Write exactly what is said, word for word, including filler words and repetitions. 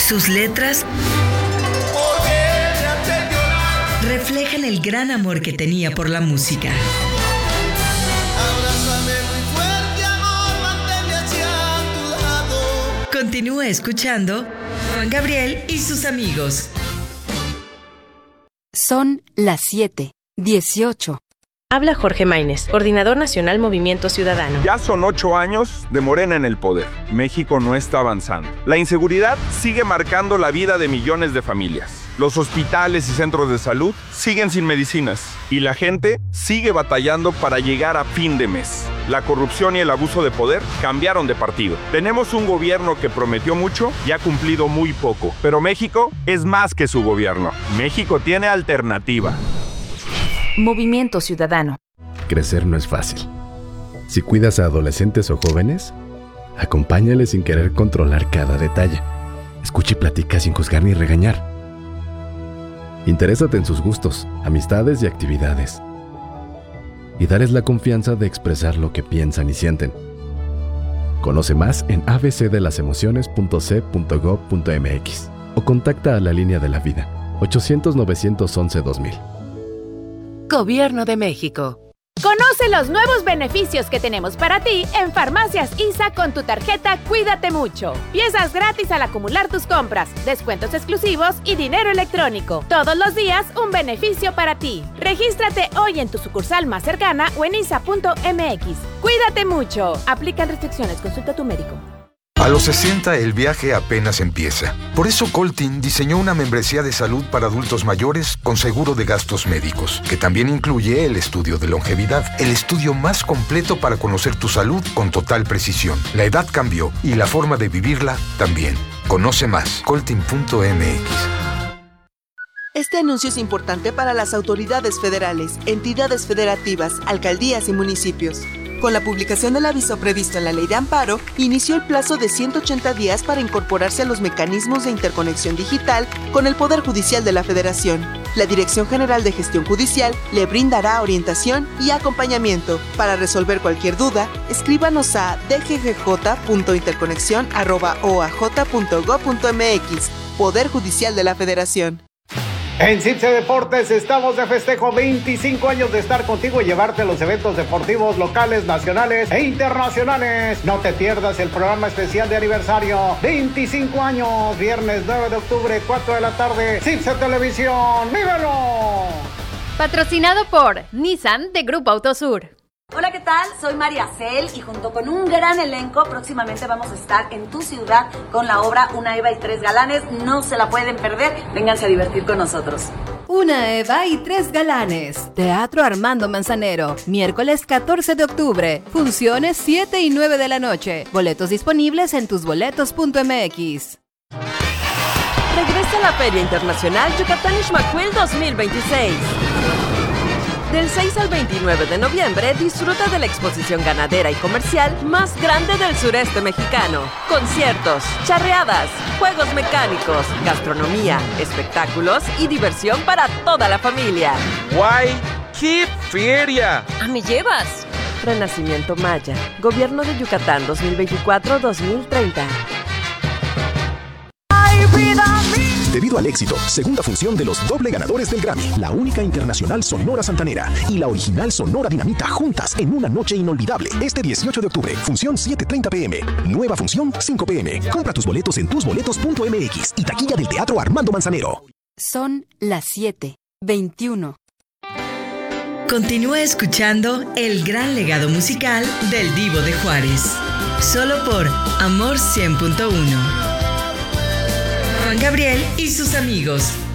Sus letras reflejan el gran amor que tenía por la música. Continúa escuchando Juan Gabriel y sus amigos. Son las siete, dieciocho. Habla Jorge Maínez, coordinador nacional Movimiento Ciudadano. Ya son ocho años de Morena en el poder. México no está avanzando. La inseguridad sigue marcando la vida de millones de familias. Los hospitales y centros de salud siguen sin medicinas. Y la gente sigue batallando para llegar a fin de mes. La corrupción y el abuso de poder cambiaron de partido. Tenemos un gobierno que prometió mucho y ha cumplido muy poco. Pero México es más que su gobierno. México tiene alternativa. Movimiento Ciudadano. Crecer no es fácil. Si cuidas a adolescentes o jóvenes, acompáñales sin querer controlar cada detalle. Escucha y platica sin juzgar ni regañar. Interésate en sus gustos, amistades y actividades. Y dales la confianza de expresar lo que piensan y sienten. Conoce más en a b c de las emociones punto c punto gob punto m x o contacta a la línea de la vida ochocientos, novecientos once, dos mil. Gobierno de México. Conoce los nuevos beneficios que tenemos para ti en Farmacias I S A con tu tarjeta Cuídate Mucho. Piezas gratis al acumular tus compras, descuentos exclusivos y dinero electrónico. Todos los días un beneficio para ti. Regístrate hoy en tu sucursal más cercana o en isa punto m x. Cuídate mucho. Aplican restricciones. Consulta a tu médico. A los sesenta el viaje apenas empieza. Por eso Coltin diseñó una membresía de salud para adultos mayores con seguro de gastos médicos, que también incluye el estudio de longevidad, el estudio más completo para conocer tu salud con total precisión. La edad cambió y la forma de vivirla también. Conoce más, coltin punto m x. Este anuncio es importante para las autoridades federales, entidades federativas, alcaldías y municipios. Con la publicación del aviso previsto en la Ley de Amparo, inició el plazo de ciento ochenta días para incorporarse a los mecanismos de interconexión digital con el Poder Judicial de la Federación. La Dirección General de Gestión Judicial le brindará orientación y acompañamiento. Para resolver cualquier duda, escríbanos a d g g j punto interconexión arroba o a j punto gob punto m x. Poder Judicial de la Federación. En CIPSE Deportes estamos de festejo, veinticinco años de estar contigo y llevarte los eventos deportivos locales, nacionales e internacionales. No te pierdas el programa especial de aniversario, veinticinco años, viernes nueve de octubre, cuatro de la tarde, CIPSE Televisión, ¡vívelo! Patrocinado por Nissan de Grupo Autosur. Hola, ¿qué tal? Soy María Cel y junto con un gran elenco próximamente vamos a estar en tu ciudad con la obra Una Eva y Tres Galanes. No se la pueden perder, vénganse a divertir con nosotros. Una Eva y Tres Galanes. Teatro Armando Manzanero. Miércoles catorce de octubre. Funciones siete y nueve de la noche. Boletos disponibles en tusboletos punto m x. Regresa a la Feria Internacional Yucatán Ixmaquil dos mil veintiséis. Del seis al veintinueve de noviembre, disfruta de la exposición ganadera y comercial más grande del sureste mexicano. Conciertos, charreadas, juegos mecánicos, gastronomía, espectáculos y diversión para toda la familia. ¡Guay! ¡Qué feria! ¿A me llevas? Renacimiento Maya, Gobierno de Yucatán dos mil veinticuatro a dos mil treinta. ¡Ay, vida mía! Debido al éxito, segunda función de los doble ganadores del Grammy, la única internacional Sonora Santanera y la original Sonora Dinamita juntas en una noche inolvidable. Este dieciocho de octubre, función siete treinta p m, nueva función cinco p m. Compra tus boletos en tusboletos punto m x y taquilla del Teatro Armando Manzanero. Son las siete, veintiuno. Continúa escuchando el gran legado musical del Divo de Juárez. Solo por Amor cien punto uno. Juan Gabriel y sus amigos.